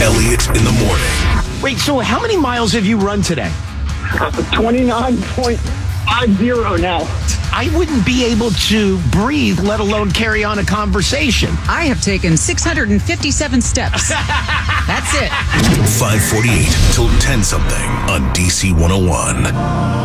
Elliott in the morning. Wait, so how many miles have you run today? 29.50 now. I wouldn't be able to breathe, let alone carry on a conversation. I have taken 657 steps. That's it. 548 till 10 something on DC 101.